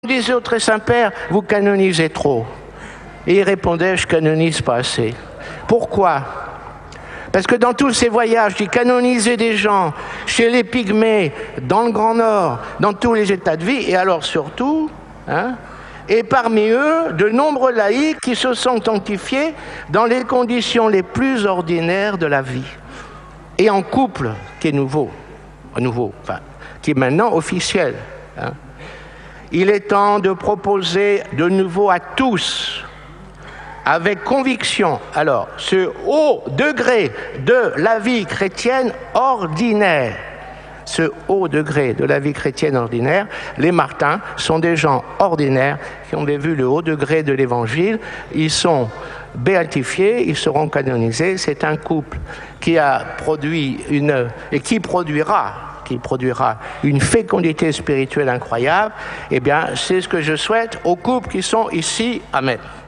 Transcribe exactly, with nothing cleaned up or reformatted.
disait au Très Saint-Père, vous canonisez trop. Et il répondait, je canonise pas assez. Pourquoi? Parce que dans tous ces voyages, il canonisait des gens chez les Pygmées, dans le Grand Nord, dans tous les états de vie, et alors surtout, hein, et parmi eux, de nombreux laïcs qui se sont sanctifiés dans les conditions les plus ordinaires de la vie. Et en couple, qui est nouveau, nouveau enfin, qui est maintenant officiel. Hein. Il est temps de proposer de nouveau à tous, avec conviction, alors, ce haut degré de la vie chrétienne ordinaire. Ce haut degré de la vie chrétienne ordinaire, les Martins sont des gens ordinaires qui ont vu le haut degré de l'Évangile. Ils sont béatifiés, ils seront canonisés. C'est un couple qui a produit une et qui produira. qui produira une fécondité spirituelle incroyable, eh bien, c'est ce que je souhaite aux couples qui sont ici. Amen.